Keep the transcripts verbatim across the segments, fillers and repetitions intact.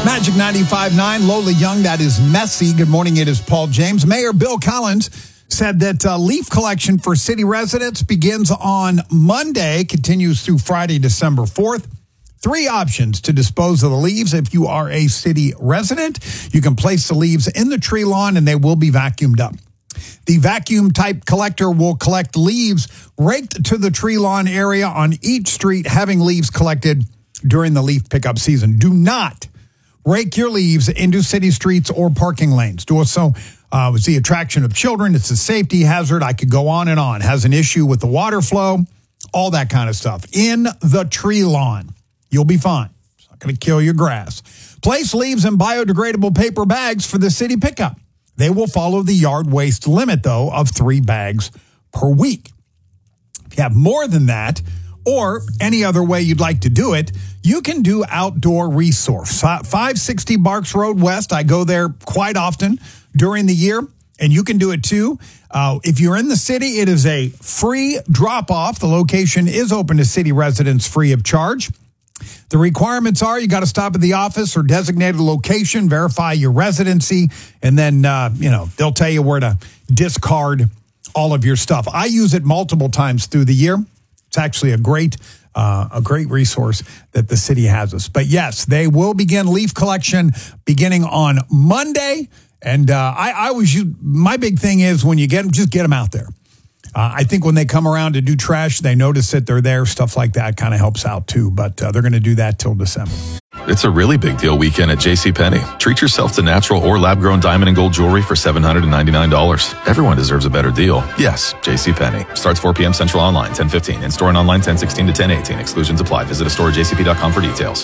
Magic ninety-five point nine, Lola Young, that is Messy. Good morning, it is Paul James. Mayor Bill Collins said that uh, leaf collection for city residents begins on Monday, continues through Friday, December fourth. Three options to dispose of the leaves. If you are a city resident, you can place the leaves in the tree lawn and they will be vacuumed up. The vacuum-type collector will collect leaves raked to the tree lawn area on each street, having leaves collected during the leaf pickup season. Do not rake your leaves into city streets or parking lanes. Do so uh, with the attraction of children. It's a safety hazard. I could go on and on. Has an issue with the water flow, all that kind of stuff. In the tree lawn, you'll be fine. It's not going to kill your grass. Place leaves in biodegradable paper bags for the city pickup. They will follow the yard waste limit, though, of three bags per week. If you have more than that, or any other way you'd like to do it, you can do outdoor resource. five sixty Barks Road West. I go there quite often during the year, and you can do it too. Uh, if you're in the city, it is a free drop-off. The location is open to city residents free of charge. The requirements are you got to stop at the office or designated location, verify your residency, and then, uh, you know, they'll tell you where to discard all of your stuff. I use it multiple times through the year. It's actually a great uh, a great resource that the city has us. But yes, they will begin leaf collection beginning on Monday. And uh, I, I always use, my big thing is when you get them, just get them out there. Uh, I think when they come around to do trash, they notice that they're there. Stuff like that kind of helps out too. But uh, they're going to do that till December. It's a really big deal weekend at JCPenney. Treat yourself to natural or lab-grown diamond and gold jewelry for seven hundred ninety-nine dollars. Everyone deserves a better deal. Yes, JCPenney. Starts four p.m. Central online, ten fifteen. In-store and online, ten sixteen to ten eighteen. Exclusions apply. Visit a store at j c p dot com for details.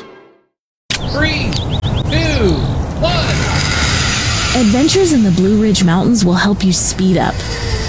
Three, two, one. Adventures in the Blue Ridge Mountains will help you speed up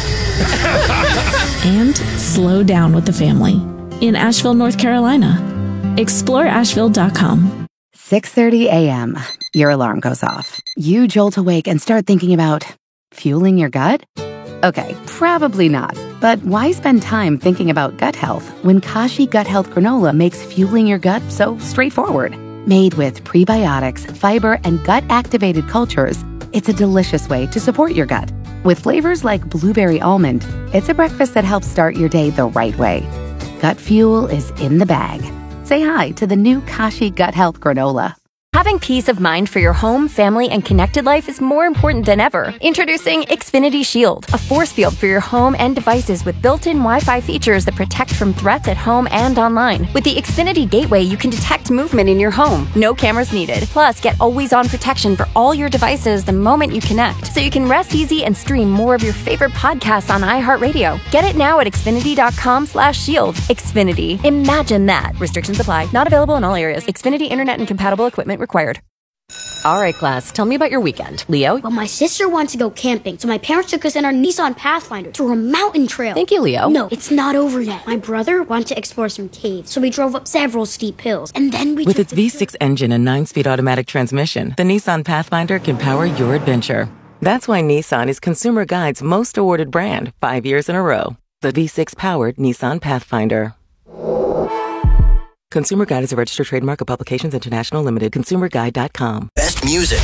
and slow down with the family in Asheville, North Carolina. explore asheville dot com. six thirty a.m. Your alarm goes off. You jolt awake and start thinking about fueling your gut? Okay, probably not. But why spend time thinking about gut health when Kashi Gut Health Granola makes fueling your gut so straightforward? Made with prebiotics, fiber, and gut-activated cultures, it's a delicious way to support your gut. With flavors like blueberry almond, it's a breakfast that helps start your day the right way. Gut fuel is in the bag. Say hi to the new Kashi Gut Health Granola. Having peace of mind for your home, family, and connected life is more important than ever. Introducing Xfinity Shield, a force field for your home and devices with built-in Wi-Fi features that protect from threats at home and online. With the Xfinity Gateway, you can detect movement in your home. No cameras needed. Plus, get always-on protection for all your devices the moment you connect, so you can rest easy and stream more of your favorite podcasts on iHeartRadio. Get it now at xfinity dot com slash shield. Xfinity. Imagine that. Restrictions apply. Not available in all areas. Xfinity Internet and compatible equipment required. All right, class, tell me about your weekend. Leo? Well, my sister wants to go camping, so my parents took us in our Nissan Pathfinder to a mountain trail. Thank you, Leo. No, it's not over yet. My brother wanted to explore some caves, so we drove up several steep hills, and then we... With its V six engine and nine-speed automatic transmission, the Nissan Pathfinder can power your adventure. That's why Nissan is Consumer Guide's most awarded brand, five years in a row. The V six-powered Nissan Pathfinder. Consumer Guide is a registered trademark of Publications International Limited. consumer guide dot com. Best music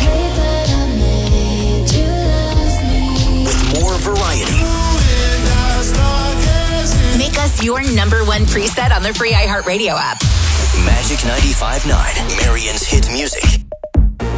with more variety. Make us your number one preset on the free iHeartRadio app. Magic ninety-five point nine, Marion's hit music.